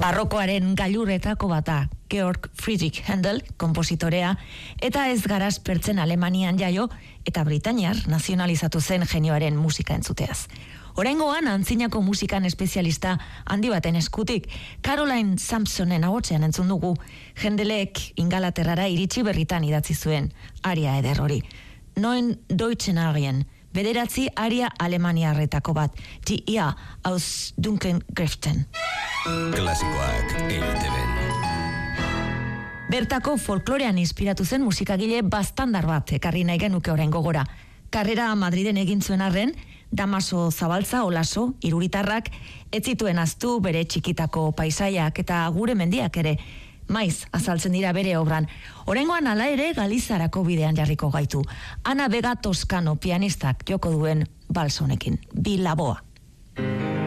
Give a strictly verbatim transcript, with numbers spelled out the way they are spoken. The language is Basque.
Barrokoaren gailurretako bata, Georg Friedrich Händel, konpositorea, eta ez garaz pertzen Alemanian jaio, eta Britainiar nazionalizatu zen genioaren musika entzuteaz. Oraingoan antzinako musikan espezialista handi baten eskutik, Caroline Sampsonen ahotsean entzun dugu, Händelek Ingalaterrara iritsi berritan idatzi zuen aria eder hori. Neun Deutschen Arien, bederatzi aria alemaniarretako bat, die Ia aus dunklen Kräften. Klasikoak E I T B. Bertako folklorean inspiratu zen musikagile bastandar bat ekarri nahi genuke orain gogora. Karrera Madriden egin zuen arren, Damaso Zabaltza Olaso, iruritarrak, ez zituen aztu bere txikitako paisaiak eta gure mendiak ere, maiz azaltzen dira bere obran. Oraingoan hala ere Galizarako bidean jarriko gaitu. Ana Vega Toscano pianistak joko duen balsonekin, Bilaboa.